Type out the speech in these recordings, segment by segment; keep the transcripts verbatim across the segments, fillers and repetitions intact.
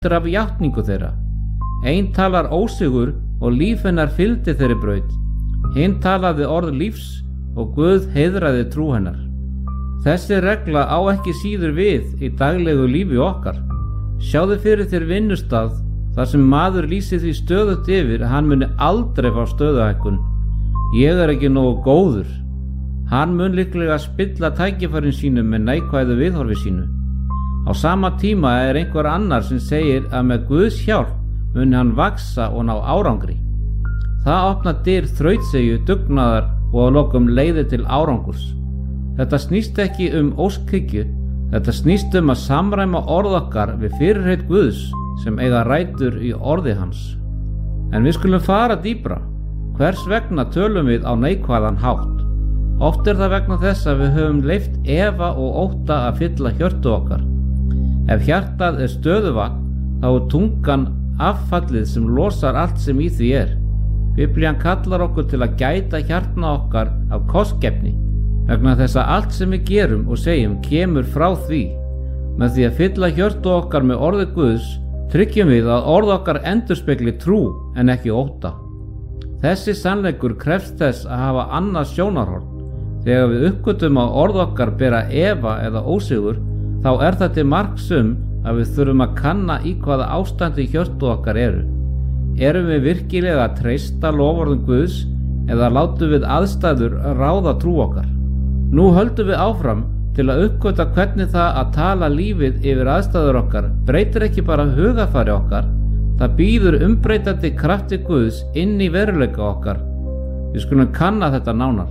heldur af játningu þeirra. Ein talar ósigur og líf hennar fylgdi þeirri braut. Hinn talaði orð lífs og Guð heiðraði trú hennar. Þessi regla á ekki síður við í daglegu lífi okkar. Sjáðu fyrir þér vinnustað þar sem maður lýsir því stöðugt yfir að hann muni aldrei fá stöðuhækkun. Ég er ekki nógu góður. Hann mun líklega spilla tækifærin sínu með neikvæðu viðhorfi sínu. Á sama tíma er einhver annar sem segir að með Guðs hjálp muni hann vaksa og ná árangri. Það opnar dyr þrautseigju, dugnaðar og að lokum leiðir til árangurs. Þetta snýst ekki um óskhyggju, þetta snýst um að samræma orð okkar við fyrirheit Guðs sem eiga rætur í orði hans. En við skulum fara dýpra. Hvers vegna tölum við á neikvæðan hátt? Oft er það vegna þess að við höfum leyft efa og ótta að fylla hjörtu okkar. Ef hjartað er stöðuvatn, þá er tungan affallið sem losar allt sem í því er. Biblían kallar okkur til að gæta hjartna okkar af kostgæfni, vegna þess að allt sem við gerum og segjum kemur frá því. Með því að fylla hjörtu okkar með orði Guðs, tryggjum við að orð okkar endurspegli trú en ekki ótta. Þessi sannleikur krefst þess að hafa annað sjónarhorn. Þegar við uppgötum að orð okkar bera efa eða ósigur, þá er það til marks um að við þurfum að kanna í hvaða ástandi hjörtu okkar eru. Erum við virkilega að treysta loforðum Guðs eða látum við aðstæður ráða trú okkar? Nú höldum við áfram til að uppgöta hvernig það að tala lífið yfir aðstæður okkar breytir ekki bara hugafari okkar, það býður umbreytandi krafti Guðs inn í veruleika okkar. Við skulum kanna þetta nánar.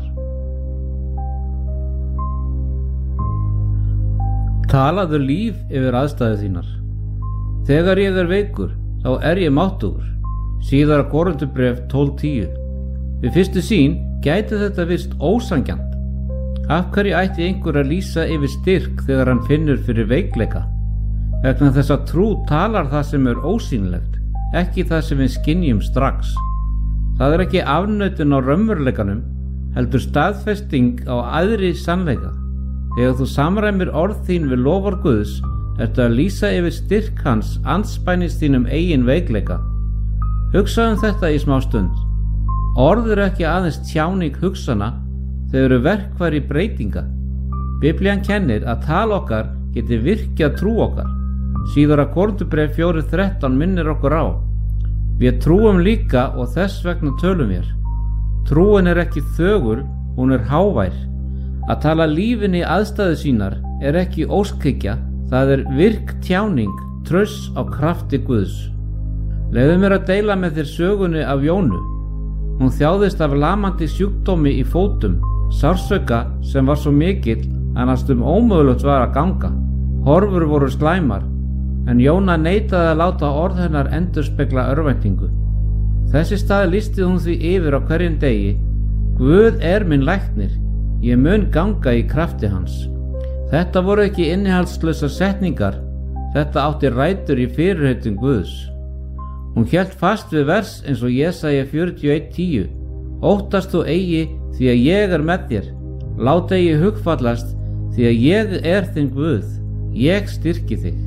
Talaðu líf yfir aðstæður þínar. Þegar ég er veikur, þá er ég máttugur. Síðara Korinthubréf tólf tíu. Við fyrstu sýn gæti þetta virst ósanngjarnt. Af hverju ætti einhver að lýsa yfir styrk þegar hann finnur fyrir veikleika? Vegna þess að trú talar það sem er ósýnilegt, ekki það sem við skynjum strax. Það er ekki afnautin á raunveruleikanum, heldur staðfesting á æðri sannleika. Þegar þú samræmir orð þín við lofar Guðs, ertu að lýsa yfir styrk hans andspænis þínum eigin veikleika. Hugsaðu um þetta í smá stund. Orð eru ekki aðeins tjáning hugsana, þau eru verkfæri breytinga. Biblían kennir að tal okkar geti virkjað trú okkar. Síðara Korinthubréf fjórir þrettán minnir okkur á. Við trúum líka og þess vegna tölum við. Trúin er ekki þögur, hún er hávær. Að tala lífin í aðstæðu sínar er ekki óskhyggja, það er virk tjáning, trausts á krafti Guðs. Leyfðu mér að deila með þér sögunni af Jónu. Hún þjáðist af lamandi sjúkdómi í fótum, sársauka sem var svo mikill að næstum ómögulegt var að ganga. Horfur voru slæmar, en Jóna neitaði að láta orð hennar endurspegla örvæntingu. Þessi stað lýsti hún því yfir á hverjum degi: Guð er minn læknir, ég mun ganga í krafti hans. Þetta voru ekki innihaldslausar setningar, þetta átti rætur í fyrirheitum Guðs. Hún hélt fast við vers eins og Jesaja fjörutíu og eitt tíu. Óttast þú eigi því að ég er með þér, lát eigi hugfallast því að ég er þinn Guð, ég styrki þig.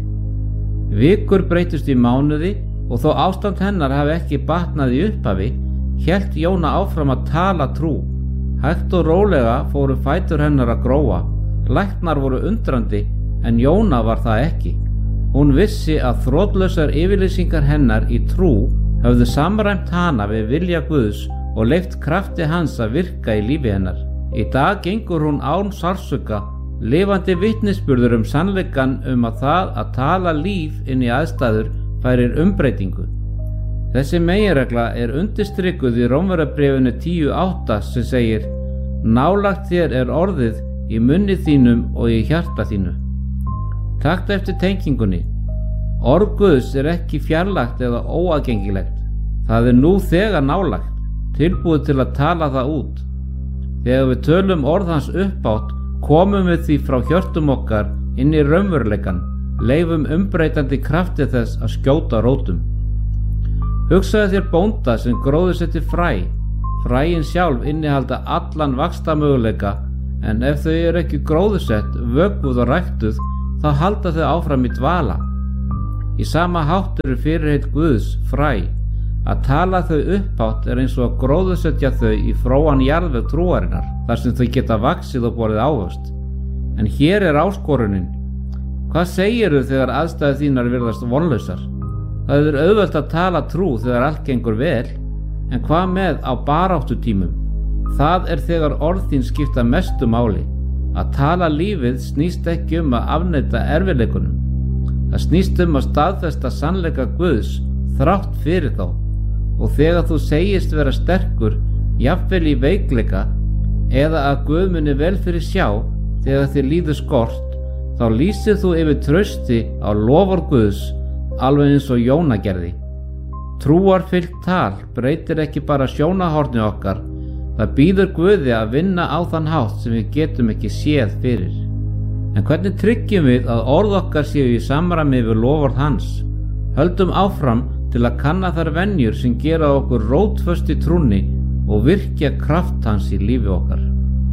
Vikur breytust í mánuði og þó ástand hennar hafi ekki batnað í upphafi, hélt Jóna áfram að tala trú. Hægt og rólega fóru fætur hennar að gróa. Læknar voru undrandi, en Jóna var það ekki. Hún vissi að þrotlausar yfirlýsingar hennar í trú höfðu samræmt hana við vilja Guðs og leyft krafti hans að virka í lífi hennar. Í dag gengur hún án sársauka, lifandi vitnisburður um sannleikann um að það að tala líf inn í aðstæður færir umbreytingu. Þessi meginregla er undirstrikuð í Rómverjabréfinu tíu átta sem segir: Nálægt þér er orðið í munni þínum og í hjarta þínu. Taktu eftir tengingunni. Orð Guðs er ekki fjarlægt eða óaðgengilegt. Það er nú þegar nálægt, tilbúið til að tala það út. Þegar við tölum orð hans uppátt, komum við því frá hjörtum okkar inn í raunveruleikann, leyfum umbreytandi krafti þess að skjóta rótum. Hugsaðu þér bónda sem gróðursetti fræ. Fræin sjálf innihalda allan vaxtarmöguleika, en ef þau eru ekki gróðursett, vökvuð og ræktuð, þá halda þau áfram í dvala. Í sama hátt eru fyrirheit Guðs fræ. Að tala þau upphátt er eins og að gróðursetja þau í fróan jarðveg trúarinnar, þar sem þau geta vaxið og borið ávöxt. En hér er áskorunin. Hvað segirðu þegar aðstæður þínar virðast vonlausar? Það er auðvelt að tala trú þegar allt gengur vel, en hvað með á baráttutímum? Það er þegar orð þín skipta mestu máli. Að tala lífið snýst ekki um að afneita erfiðleikunum. Það snýst um að staðfesta sannleika Guðs þrátt fyrir þá. Og þegar þú segist vera sterkur, jafnvel í veikleika, eða að Guð muni vel fyrir sjá þegar þér líður skort, þá lýsir þú yfir trausti á loforð Guðs, alveg eins og Jóna gerði. Trúarfyllt tal breytir ekki bara sjónarhorni okkar, það býður Guði að vinna á þann hátt sem við getum ekki séð fyrir. En hvernig tryggjum við að orð okkar séu í samræmi við loforð hans? Höldum áfram til að kanna þær venjur sem gera okkur rótföst í trúnni og virkja kraft hans í lífi okkar.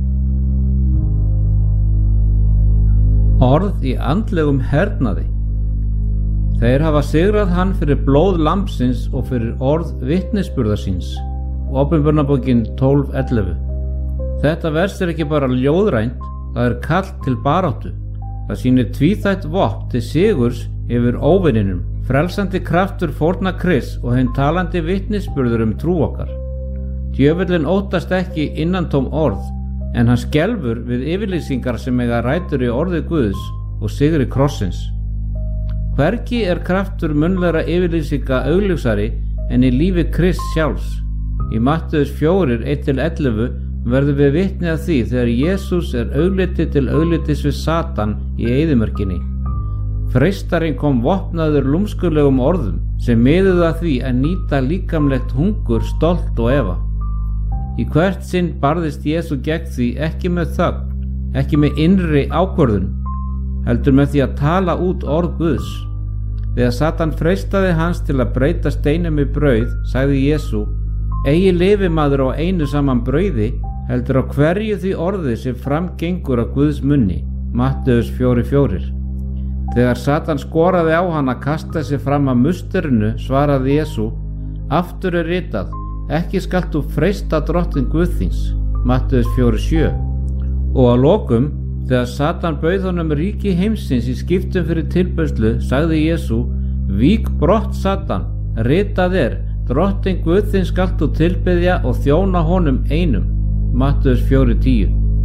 Orð í andlegum hernaði. Þeir hafa sigrað hann fyrir blóð lambsins og fyrir orð vitnisburðar síns. Opinberunarbókin tólf ellefu. Þetta vers er ekki bara ljóðrænt, það er kall til baráttu. Það sýnir tvíþætt vopn til sigurs yfir óvininum, frelsandi kraftur fórna Krists og hinn talandi vitnisburður um trú okkar. Djöfullinn óttast ekki innantóm orð, en hann skelfur við yfirlýsingar sem eiga rætur í orði Guðs og sigri krossins. Hvergi er kraftur munnlegra yfirlýsinga augljósari en í lífi Krists sjálfs. Í Mattheus fjórir eitt til ellefu verðum við vitni af því þegar Jesús er augliti til auglitis við Satan í eyðimörkinni. Freistarinn kom vopnaður lúmskulegum orðum sem miðuðu að því að nýta líkamlegt hungur, stolt og efa. Í hvert sinn barðist Jesú gegn því ekki með þögn, ekki með innri ákvörðun, heldur með því að tala út orð Guðs. Þegar Satan freistaði hans til að breyta steinum í brauð, sagði Jesú: Eigi lifi maður á einu saman brauði, heldur á hverju því orði sem framgengur á Guðs munni. Mattheus fjórir fjórir. Þegar Satan skoraði á hann að kasta sig fram að musterinu, svaraði Jesú: Aftur er ritað, ekki skalt þú freista drottinn Guð þíns. Mattheus fjórir sjö. Og að lokum, þegar Satan bauð honum ríki heimsins í skiptum fyrir tilbeiðslu, sagði Jesú: Vík brott Satan, ritað er, drottinn Guð þinn skalt þú tilbiðja og þjóna honum einum. Mattheus fjórir tíu.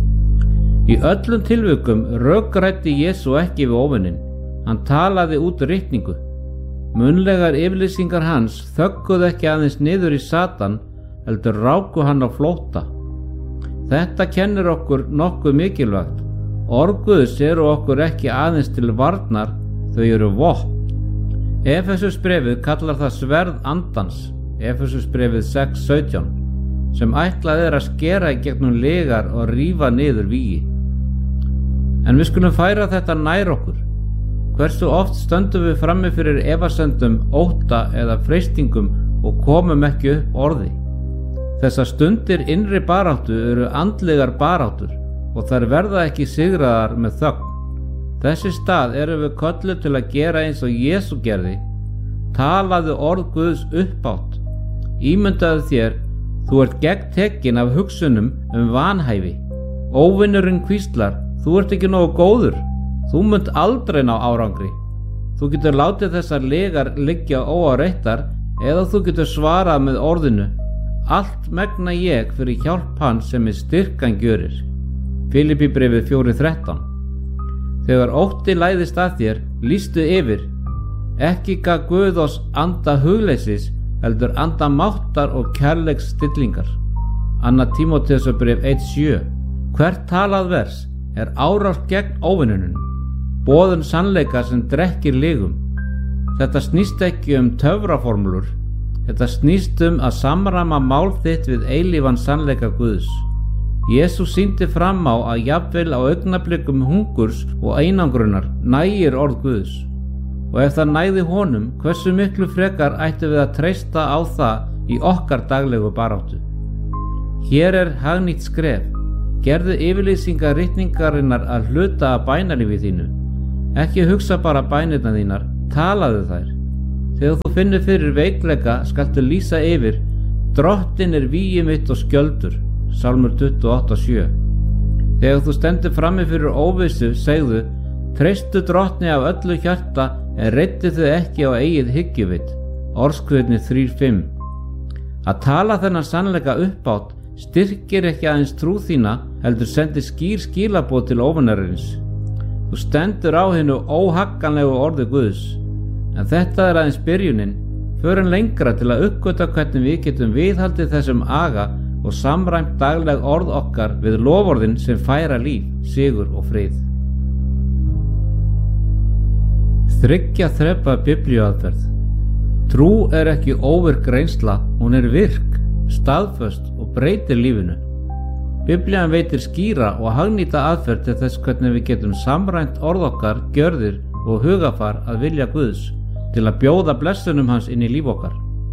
Í öllum tilvikum rökræddi Jesú ekki við óvininn. Hann talaði út ritningu. Munnlegar yfirlýsingar hans þögguðu ekki aðeins niður í Satan, heldur ráku hann á flótta. Þetta kennir okkur nokkuð mikilvægt. Orð Guðs eru okkur ekki aðeins til varnar, þau eru vopn. Efesusbréfið kallar það sverð andans, Efesusbréfið sex sautján, sem ætlað er að skera í gegnum lygar og rífa niður vígi. En við skulum færa þetta nær okkur. Hversu oft stöndum við frammi fyrir efasemdum, ótta eða freistingum og komum ekki upp orði. Þessar stundir innri baráttu eru andlegar baráttur og þær verða ekki sigraðar með þögn. Þessi stað erum við kölluð til að gera eins og Jesú gerði. Talaðu orð Guðs upphátt. Ímyndaðu þér, þú ert gegntekinn af hugsunum um vanhæfi. Óvinurinn hvíslar: Þú ert ekki nógu góður. Þú munt aldrei ná árangri. Þú getur látið þessar lygar liggja óáreittar, eða þú getur svarað með orðinu: Allt megna ég fyrir hjálp hans sem er styrkan gjörir. Filippíbréfið fjórir þrettán. Þegar ótti læðist að þér, lýstu yfir: Ekki gaf Guð oss anda hugleysis, heldur anda máttar og kærleiks stillingar. Annar Tímóteusarbréf eitt sjö. Hvert talað vers er árás gegn óvinunum, boðun sannleika sem drekkir lygum. Þetta snýst ekki um töfraformúlur. Þetta snýst um að samræma mál þitt við eilífan sannleika Guðs. Jesús sýndi fram á að jafnvel á augnablikum hungurs og einangrunar nægir orð Guðs. Og ef það nægði honum, hversu miklu frekar ættu við að treysta á það í okkar daglegu baráttu. Hér er hagnýtt skref. Gerðu yfirlýsingar ritningarinnar að hluta að bænalífi þínu. Ekki hugsa bara bænirnar þínar, talaðu þær. Þegar þú finnur fyrir veikleika skaltu lýsa yfir: Drottinn er vígi mitt og skjöldur. Sálmur tuttugu og átta sjö. Þegar þú stendur frammi fyrir óvissu, segðu: Treystu Drottni af öllu hjarta, en reiddu þau ekki á eigið hyggjuvit. Orðskviðni þrjú fimm. Að tala þennan sannleika uppátt styrkir ekki aðeins trú þína, heldur sendir skýr skilaboð til óvinarins. Þú stendur á hinu óhagganlegu orði Guðs. En þetta er aðeins byrjunin. Förum lengra til að uppgötva hvernig við getum viðhaldið þessum aga og samræmt dagleg orð okkar við loforðin sem færa líf, sigur og frið. Þriggja þrepa biblíuaðferð. Trú er ekki óvirk reynsla, hún er virk, staðföst og breytir lífinu. Biblían veitir skýra og hagnýta aðferð til þess hvernig við getum samræmt orð okkar, gjörðir og hugafar að vilja Guðs, til að bjóða blessunum hans inn í líf okkar.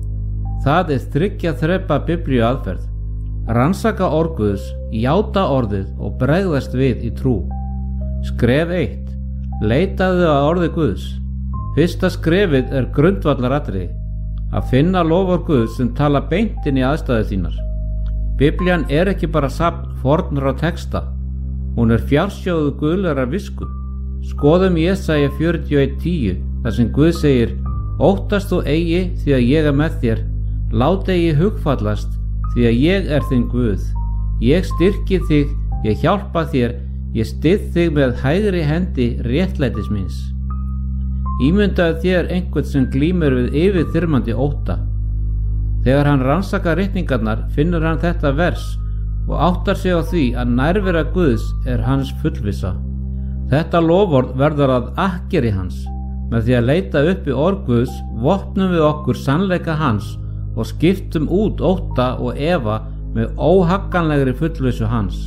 Það er þriggja þrepa biblíuaðferð. Rannsaka orð Guðs, játa orðið og bregðast við í trú. Skref eitt. Leitaðu að orði Guðs. Fyrsta skrefið er grundvallaratriði, að finna loforð Guðs sem tala beint inn í aðstæður þínar. Biblían er ekki bara safn fornra texta, hún er fjársjóðu guðlegrar visku. Skoðum Jesaja fjörutíu og eitt tíu, þar sem Guð segir: Óttast þú eigi, því að ég er með þér, lát eigi hugfallast, því að ég er þinn Guð. Ég styrki þig, ég hjálpa þér, ég styð þig með hægri hendi réttlætis míns. Ímyndaðu þér einhvern sem glímur við yfirþyrmandi ótta. Þegar hann rannsakar ritningarnar finnur hann þetta vers og áttar sig á því að nærvera Guðs er hans fullvissa. Þetta loforð verður að akkeri hans. Með því að leita upp í orð Guðs vopnum við okkur sannleika hans og skiptum út ótta og efa með óhagganlegri fullvissu hans.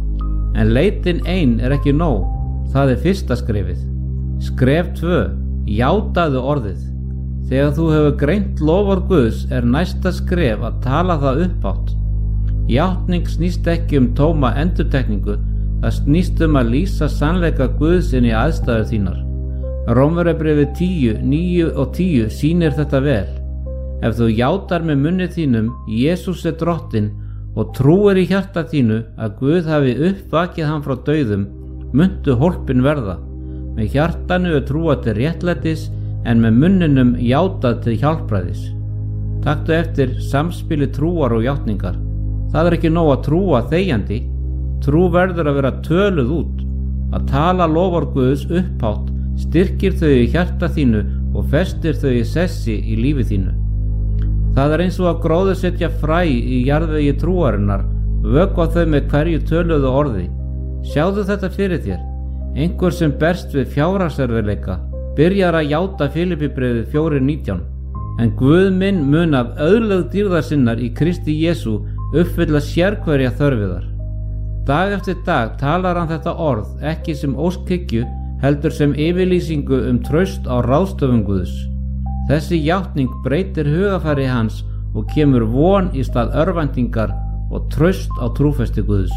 En leitin ein er ekki nóg, það er fyrsta skrefið. Skref tvö. Játaðu orðið. Þegar þú hefur greint loforð Guðs er næsta skref að tala það upphátt. Játning snýst ekki um tóma endurtekningu, það snýst um að lýsa sannleika Guðs inn í aðstæður þínar. Rómverjabréfið tíu, níu og tíu sýnir þetta vel. Ef þú játar með munni þínum Jesús er Drottinn og trúir í hjarta þínu að Guð hafi uppvakið hann frá dauðum, muntu hólpin verða. Með hjartanu er trúað til réttlætis en með munninum játað til hjálpræðis. Taktu eftir samspili trúar og játningar. Það er ekki nóg að trúa þegjandi. Trú verður að vera töluð út. Að tala loforð Guðs upphátt styrkir þau í hjarta þínu og festir þau í sessi í lífi þínu. Það er eins og að gróðursetja fræ í jarðvegi trúarinnar, vökva þau með hverju töluðu orði. Sjáðu þetta fyrir þér. Einhver sem berst við fjárhagserfiðleika byrjar að játa Filippíbréfið fjögur nítján. En Guð minn mun af auðlegð dýrðar sinnar í Kristi Jesú uppfylla sérhverja þörfiðar. Dag eftir dag talar hann þetta orð ekki sem óskhyggju heldur sem yfirlýsingu um traust á ráðstöfum Guðs. Þessi játning breytir hugafæri hans og kemur von í stað örvæntingar og traust á trúfesti Guðs.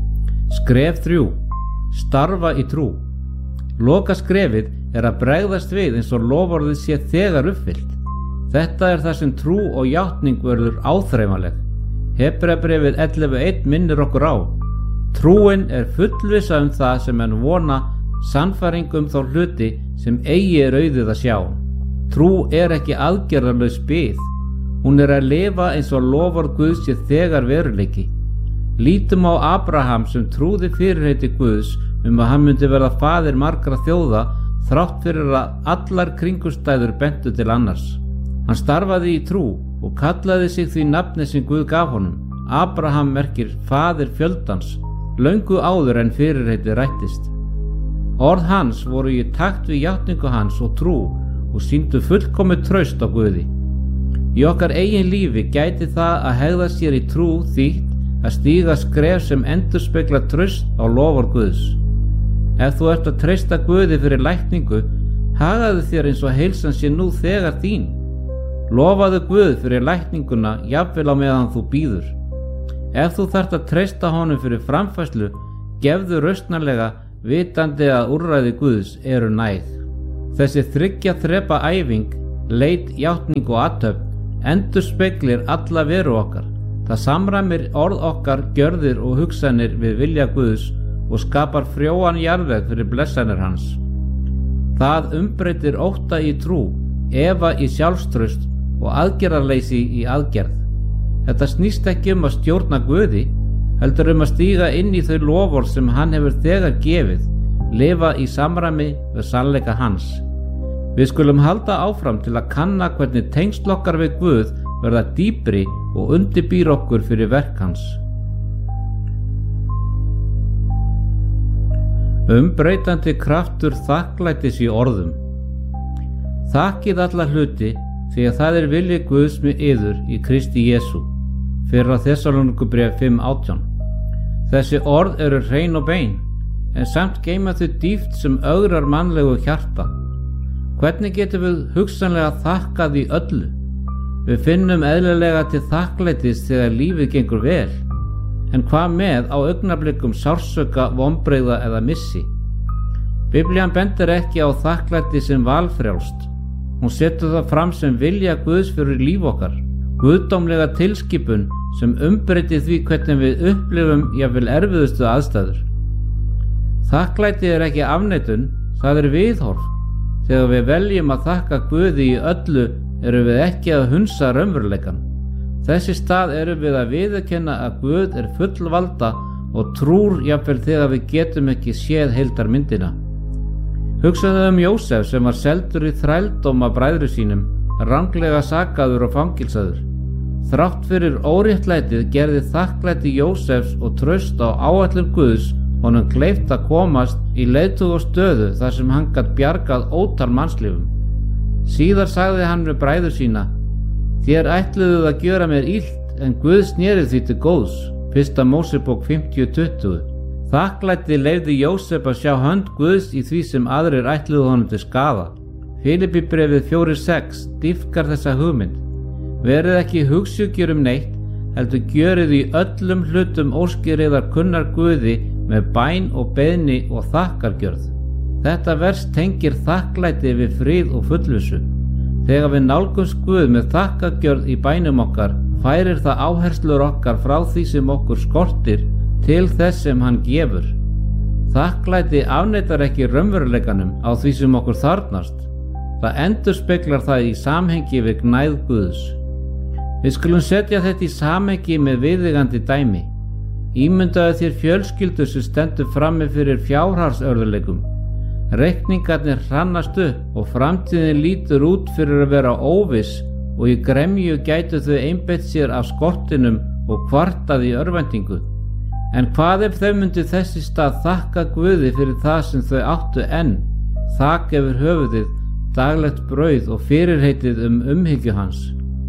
Skref þrjú. Starfa í trú. Loka skrefið er að bregðast við eins og loforðið sé þegar uppfyllt. Þetta er það sem trú og játning verður áþreifanleg. Hebreabréfið ellefu eitt minnir okkur á. Trúin er fullvissa um það sem menn vona, sannfæring um þá hluti sem eigi er auðið að sjá. Trú er ekki aðgerðarlaus bið. Hún er að lifa eins og loforð Guðs sé þegar veruleiki. Lítum á Abraham sem trúði fyrirheiti Guðs um að hann myndi verða faðir margra þjóða þrátt fyrir að allar kringumstæður bentu til annars. Hann starfaði í trú og kallaði sig því nafni sem Guð gaf honum. Abraham merkir faðir fjöldans, löngu áður en fyrirheiti rættist. Orð hans voru í takt við játningu hans og trú og sýndu fullkomið traust á Guði. Í okkar eigin lífi gæti það að hegða sér í trú þýtt að stíga skref sem endurspegla traust á loforð Guðs. Ef þú ert að treysta Guði fyrir lækningu, hagaðu þér eins og heilsan sé nú þegar þín. Lofaðu Guð fyrir lækninguna jafnvel á meðan þú bíður. Ef þú þarft að treysta honum fyrir framfærslu, gefðu rausnarlega vitandi að úrræði Guðs eru næg. Þessi þriggja þrepa æfing, leit, játning og athöfn endurspeglir alla veru okkar. Það samræmir orð okkar, gjörðir og hugsanir við vilja Guðs og skapar frjóan jarðveg fyrir blessanir hans. Það umbreytir ótta í trú, efa í sjálfstraust og aðgerðarleysi í aðgerð. Þetta snýst ekki um að stjórna Guði, heldur um að stíga inn í þau loforð sem hann hefur þegar gefið, lifa í samræmi við sannleika hans. Við skulum halda áfram til að kanna hvernig tengsl okkar við Guð verða dýpri og undirbýr okkur fyrir verk hans. Umbreytandi kraftur þakklætis í orðum. Þakkið alla hluti, því að það er vilji Guðs með yður í Kristi Jesú. Fyrra Þessalónikubréf fimm átján. Þessi orð eru hrein og bein, en samt geyma þau dýpt sem ögrar mannlegu hjarta. Hvernig getum við hugsanlega þakkað í öllu? Við finnum eðlilega til þakklætis þegar lífið gengur vel, en hvað með á augnablikum sársauka, vonbrigða eða missi? Biblían bendir ekki á þakklæti sem valfrjálst. Hún setur það fram sem vilja Guðs fyrir líf okkar, guðdómlega tilskipun sem umbreytir því hvernig við upplifum jafnvel erfiðustu aðstæður. Þakklæti er ekki afneitun, það er viðhorf. Þegar við veljum að þakka Guði í öllu erum við ekki að hunsa raunveruleikann. Þessi stað erum við að viðurkenna að Guð er fullvalda og trúr jafnvel þegar við getum ekki séð heildarmyndina. Hugsaðu um Jósef sem var seldur í þrældóm af bræðrum sínum, ranglega sakaður og fangilsaður. Þrátt fyrir óréttlætið gerði þakklæti Jósefs og traust á áætlun Guðs honum kleift að komast í leiðtoga stöðu þar sem hann gat bjargað ótal mannslífum. Síðar sagði hann við bræður sína: Þér ætluðuð að gjöra mér illt, en Guð sneri því til góðs. Fyrsta Mósebók fimmtíu tuttugu. Þakklæti leyfði Jósef að sjá hönd Guðs í því sem aðrir ætluðu honum til skaða. Filippíbréfið fjórir sex dýpkar þessa hugmynd. Verið ekki hugsjúkir um neitt, heldur gjörið í öllum hlutum óskir yðar kunnar Guði með bæn og beiðni og þakkargjörð. Þetta vers tengir þakklæti við frið og fullvissu. Þegar við nálgumst Guð með þakkargjörð í bænum okkar, færir það áherslur okkar frá því sem okkur skortir til þess sem hann gefur. Þakklæti afneitar ekki raunveruleikanum á því sem okkur þarfnast. Það endurspeglar það í samhengi við gnægð Guðs. Við skulum setja þetta í samhengi með viðeigandi dæmi. Ímyndaðu þér fjölskyldu sem stendur frammi fyrir fjárhagsörðuleikum. Reikningarnir hrannast upp og framtíðin lítur út fyrir að vera óviss og í gremju gætu þau einbeitt sér af skortinum og kvartað í örvæntingu. En hvað ef þau myndu þess í stað þakka Guði fyrir það sem þau áttu enn, þak yfir höfuðið, daglegt brauð og fyrirheitið um umhyggju hans?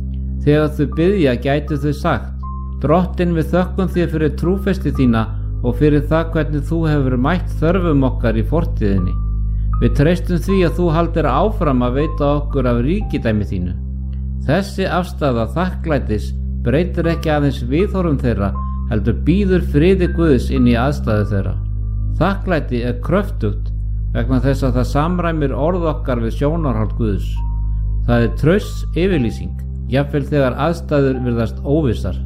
Þegar þau biðja gætu þau sagt: Drottinn, við þökkum þér fyrir trúfesti þína og fyrir það hvernig þú hefur mætt þörfum okkar í fortíðinni. Við treystum því að þú haldir áfram að veita okkur af ríkidæmi þínu. Þessi afstaða þakklætis breytir ekki aðeins viðhorfum þeirra, heldur býður friði Guðs inn í aðstæðu þeirra. Þakklæti er kröftugt vegna þess að það samræmir orð okkar við sjónarhald Guðs. Það er trausts yfirlýsing, jafnvel þegar aðstæður virðast óvissar.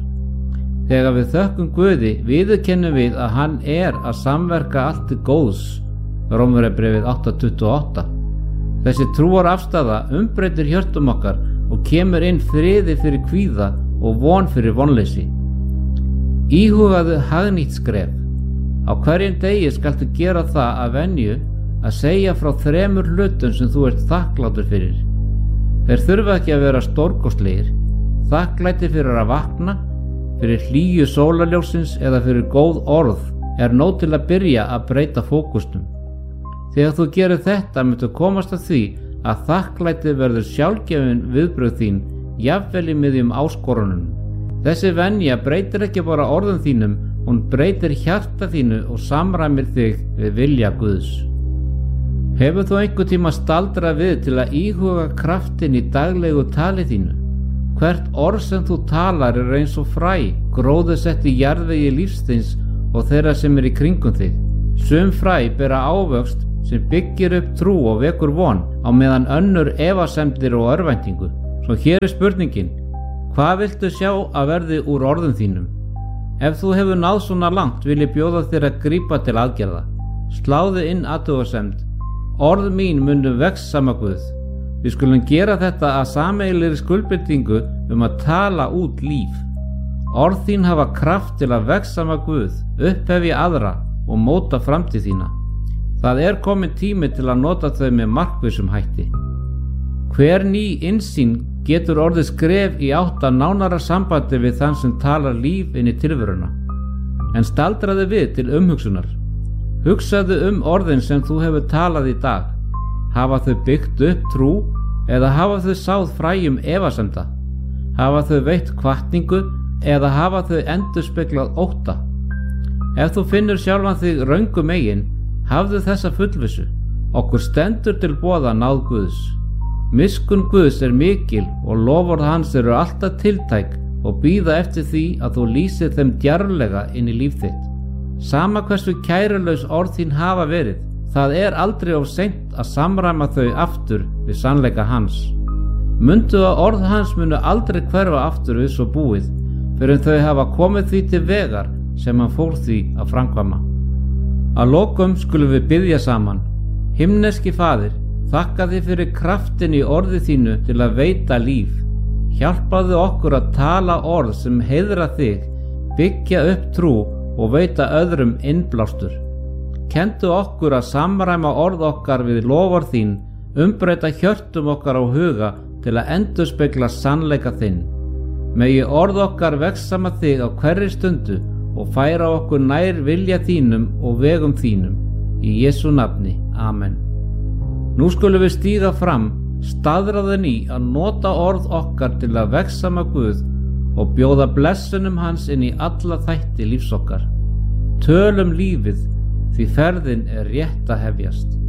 Þegar við þökkum Guði viðurkennum við að hann er að samverka allt til góðs. Rómverjabréfið átta tuttugu og átta. Þessi trúarafstaða umbreytir hjörtum okkar og kemur inn friði fyrir kvíða og von fyrir vonleysi. Íhugaðu hagnýtt skref. Á hverjum degi skaltu gera það að venju að segja frá þremur hlutum sem þú ert þakklátur fyrir. Þeir þurfa ekki að vera stórkostlegir. Þakklæti fyrir að vakna, fyrir hlýju sólarljósins eða fyrir góð orð er nóg til að byrja að breyta fókusnum. Þegar þú gerir þetta myndu komast að því að þakklæti verður sjálfgefin viðbrögð þín, jafnvel í miðjum áskorunum. Þessi venja breytir ekki bara orðum þínum, hún breytir hjarta þínu og samræmir þig við vilja Guðs. Hefur þú einhver tíma staldrað við til að íhuga kraftin í daglegu tali þínu? Hvert orð sem þú talar er eins og fræ, gróðursett í jarðvegi lífsþins og þeirra sem er í kringum þig. Sum fræ bera ávöxt sem byggir upp trú og vekur von á meðan önnur efasemdir og örvæntingu. Svo hér er spurningin: hvað viltu sjá að verði úr orðum þínum? Ef þú hefur náð svona langt vil ég bjóða þér að grípa til aðgerða. Sláðu inn athugasemd: orð mín munu vegsama Guð. Við skulum gera þetta að sameiginlegri skuldbindingu um að tala út líf. Orð þín hafa kraft til að vegsama Guð, upphefja aðra og móta framtíð þína. Það er komin tími til að nota þau með markvissum hætti. Hver ný innsýn getur orðið skref í átt að nánara sambandi við þann sem talar líf inn í tilveruna. En staldraðu við til umhugsunar. Hugsaðu um orðin sem þú hefur talað í dag. Hafa þau byggt upp trú eða hafa þau sáð fræjum efasemda? Hafa þau veitt hvatningu eða hafa þau endurspeglað ótta? Ef þú finnur sjálfan þig röngum megin, hafðu þessa fullvissu: okkur stendur til boða náð Guðs. Miskunn Guðs er mikil og loforð hans eru alltaf tiltæk og bíða eftir því að þú lýsir þeim djarflega inn í líf þitt. Sama hversu kærulaus orð þín hafa verið, það er aldrei of seint að samræma þau aftur við sannleika hans. Mundu að orð hans munu aldrei hverfa aftur við svo búið, fyrir þau hafa komið því til vegar sem hann fór því að framkvæma. Að lokum skulum við biðja saman. Himneski Faðir, þakka þig fyrir kraftin í orði þínu til að veita líf. Hjálpaðu okkur að tala orð sem heiðra þig, byggja upp trú og veita öðrum innblástur. Kendu okkur að samræma orð okkar við loforð þín, umbreyta hjörtum okkar á huga til að endurspegla sannleika þinn. Megi orð okkar vegsama þig á hverri stundu og færa okkur nær vilja þínum og vegum þínum. Í Jesú nafni, amen. Nú skulum við stíga fram, staðráðin í að nota orð okkar til að vegsama Guð og bjóða blessunum hans inn í alla þætti lífs okkar. Tölum lífið, því ferðin er rétt að hefjast.